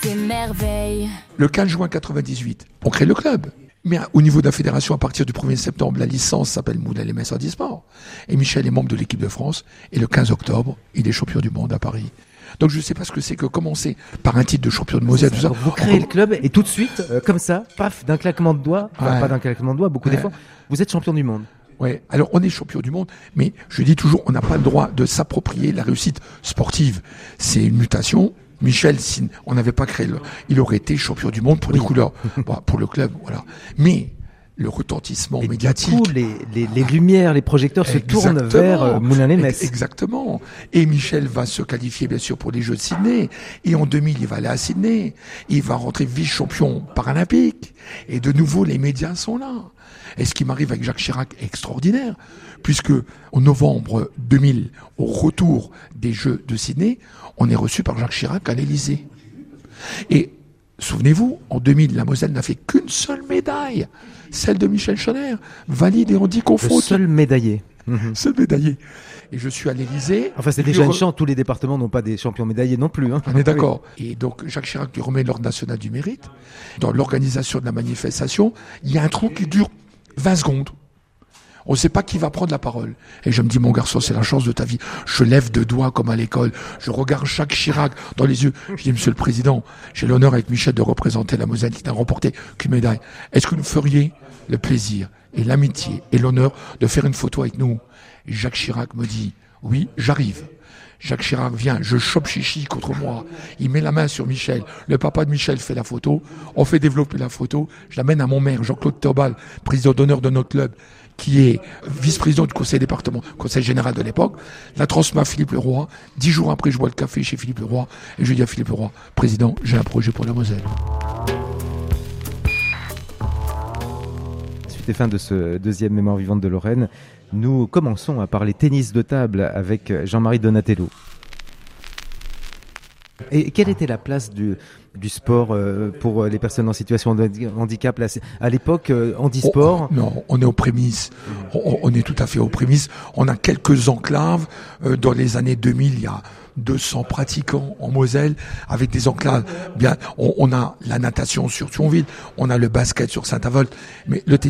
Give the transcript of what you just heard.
des merveilles. Le 15 juin 98, on crée le club. Mais au niveau de la fédération, à partir du 1er septembre, la licence s'appelle Moulin MS Handisport. Et Michel est membre de l'équipe de France. Et le 15 octobre, il est champion du monde à Paris. Donc je ne sais pas ce que c'est que commencer par un titre de champion de Moselle. Tout ça. Vous créez le club et tout de suite, comme ça, paf, d'un claquement de doigts, pas d'un claquement de doigts, beaucoup d'efforts, vous êtes champion du monde. Ouais. Alors on est champion du monde, mais je dis toujours, on n'a pas le droit de s'approprier la réussite sportive. C'est une mutation. Michel, si on n'avait pas créé, il aurait été champion du monde pour les couleurs, pour le club, voilà. Mais le retentissement médiatique. Du coup, les lumières, les projecteurs se tournent vers Moulins-les-Metz. Exactement. Et Michel va se qualifier, bien sûr, pour les Jeux de Sydney. Et en 2000, il va aller à Sydney. Il va rentrer vice-champion paralympique. Et de nouveau, les médias sont là. Et ce qui m'arrive avec Jacques Chirac est extraordinaire, puisque en novembre 2000, au retour des Jeux de Sydney, on est reçu par Jacques Chirac à l'Élysée. Et souvenez-vous, en 2000, la Moselle n'a fait qu'une seule médaille, celle de Michel Schoener, valide et handicap confronté. Le seul médaillé. Seul médaillé. Et je suis à l'Élysée. Enfin, c'est déjà une chance. Tous les départements n'ont pas des champions médaillés non plus. On est d'accord. Et donc, Jacques Chirac lui remet l'ordre national du mérite. Dans l'organisation de la manifestation, il y a un trou qui dure 20 secondes. On ne sait pas qui va prendre la parole. Et je me dis, mon garçon, c'est la chance de ta vie. Je lève deux doigts comme à l'école. Je regarde Jacques Chirac dans les yeux. Je dis, Monsieur le Président, j'ai l'honneur avec Michel de représenter la Moselle qui n'a remporté qu'une médaille. Est-ce que vous feriez le plaisir et l'amitié et l'honneur de faire une photo avec nous? Et Jacques Chirac me dit, oui, j'arrive. Jacques Chirac vient, je chope Chichi contre moi. Il met la main sur Michel. Le papa de Michel fait la photo. On fait développer la photo. Je l'amène à mon maire, Jean-Claude Théobald, président d'honneur de notre club, qui est vice-président du conseil général de l'époque. La transmet à Philippe Leroy. 10 jours après, je bois le café chez Philippe Leroy. Et je dis à Philippe Leroy, Président, j'ai un projet pour la Moselle. Suite et fin de ce deuxième Mémoire vivante de Lorraine. Nous commençons à parler tennis de table avec Jean-Marie Donatello. Et quelle était la place du sport pour les personnes en situation de handicap là, à l'époque, handisport? Non, on est aux prémices. On est tout à fait aux prémices. On a quelques enclaves. Dans les années 2000, il y a 200 pratiquants en Moselle avec des enclaves. Bien, on a la natation sur Thionville, on a le basket sur Saint-Avold, mais le